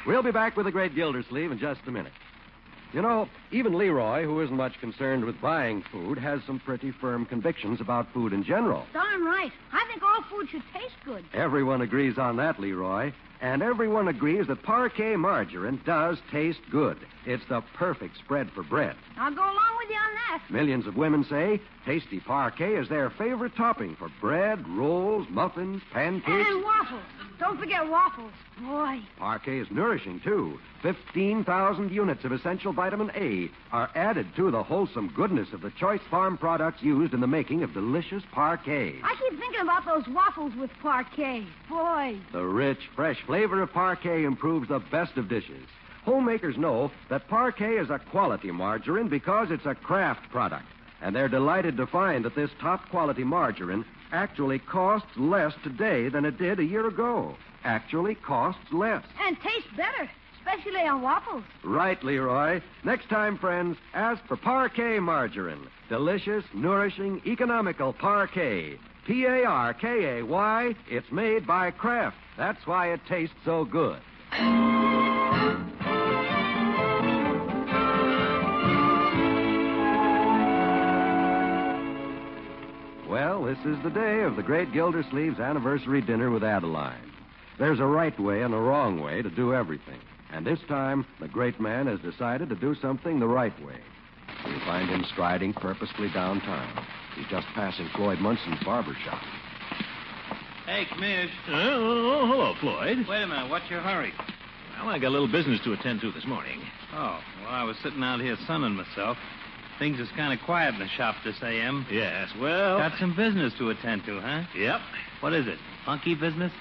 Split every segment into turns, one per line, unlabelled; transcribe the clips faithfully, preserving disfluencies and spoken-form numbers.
We'll be back with the great Gildersleeve in just a minute. You know, even Leroy, who isn't much concerned with buying food, has some pretty firm convictions about food in general.
Darn right. I think all food should taste good.
Everyone agrees on that, Leroy. And everyone agrees that Parquet margarine does taste good. It's the perfect spread for bread.
I'll go along with you on that.
Millions of women say tasty Parquet is their favorite topping for bread, rolls, muffins, pancakes.
And waffles. Don't forget waffles. Boy.
Parquet is nourishing, too. fifteen thousand units of essential vitamin A are added to the wholesome goodness of the choice farm products used in the making of delicious Parquet.
I keep thinking about those waffles with Parquet. Boy.
The rich, fresh flavor of Parquet improves the best of dishes. Homemakers know that Parquet is a quality margarine because it's a Kraft product. And they're delighted to find that this top-quality margarine actually costs less today than it did a year ago. Actually costs less.
And tastes better, especially on waffles.
Right, Leroy. Next time, friends, ask for Parquet margarine. Delicious, nourishing, economical Parquet. P A R K A Y. It's made by Kraft. That's why it tastes so good. Well, this is the day of the great Gildersleeve's anniversary dinner with Adeline. There's a right way and a wrong way to do everything. And this time, the great man has decided to do something the right way. We find him striding purposefully downtown. He's just passing Floyd Munson's barber shop.
Hey, Commish.
Oh, hello, Floyd.
Wait a minute. What's your hurry?
Well, I got a little business to attend to this morning.
Oh, well, I was sitting out here sunning myself. Things is kind of quiet in the shop this A M.
Yes, well...
Got some business to attend to, huh?
Yep.
What is it? Funky business?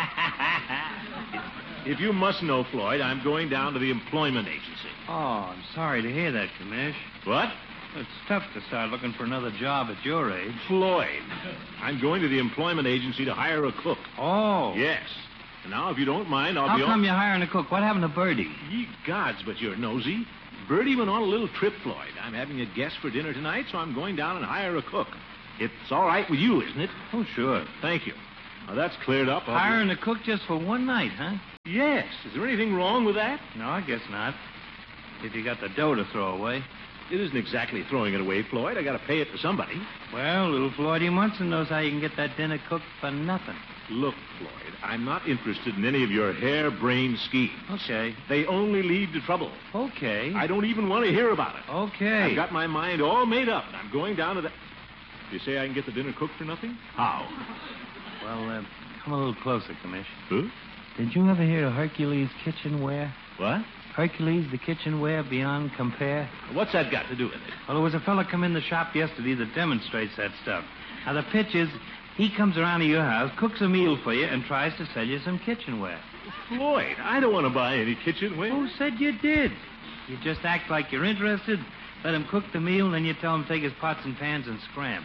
If you must know, Floyd, I'm going down to the employment agency.
Oh, I'm sorry to hear that, Commish.
What?
It's tough to start looking for another job at your age.
Floyd, I'm going to the employment agency to hire a cook.
Oh.
Yes. And now, if you don't mind, I'll
How
be...
How come
on...
you're hiring a cook? What happened to Birdie?
Ye gods, but you're nosy. Birdie went on a little trip, Floyd. I'm having a guest for dinner tonight, so I'm going down and hire a cook. It's all right with you, isn't it?
Oh, sure.
Thank you. Now, that's cleared up. I'll
Hiring
be...
a cook just for one night, huh?
Yes. Is there anything wrong with that?
No, I guess not. If you got the dough to throw away.
It isn't exactly throwing it away, Floyd. I got to pay it to somebody.
Well, little Floydie Munson knows how you can get that dinner cooked for nothing.
Look, Floyd, I'm not interested in any of your harebrained schemes.
Okay.
They only lead to trouble.
Okay.
I don't even want to hear about it.
Okay.
I've got my mind all made up, and I'm going down to the... You say I can get the dinner cooked for nothing? How?
Well, uh, come a little closer, Commish.
Huh?
Did you ever hear of Hercules Kitchenware?
What?
Hercules, the kitchenware beyond compare?
What's that got to do with it?
Well, there was a fella come in the shop yesterday that demonstrates that stuff. Now, the pitch is, he comes around to your house, cooks a meal for you, and tries to sell you some kitchenware.
Floyd, I don't want to buy any kitchenware.
Who said you did? You just act like you're interested, let him cook the meal, and then you tell him to take his pots and pans and scram.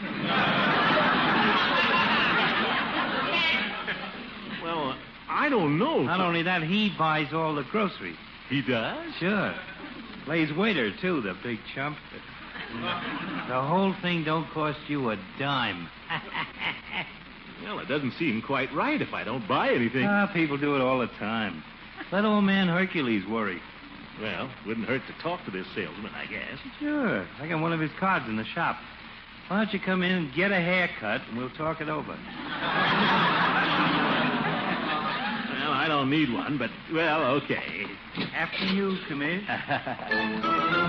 Well, I don't know.
Not only that, he buys all the groceries.
He does?
Sure. Plays waiter, too, the big chump. The whole thing don't cost you a dime.
Well, it doesn't seem quite right if I don't buy anything.
Ah, people do it all the time. Let old man Hercules worry.
Well, wouldn't hurt to talk to this salesman, I guess.
Sure. I got one of his cards in the shop. Why don't you come in and get a haircut, and we'll talk it over.
Well, I don't need one, but, well, okay.
After you, Commish.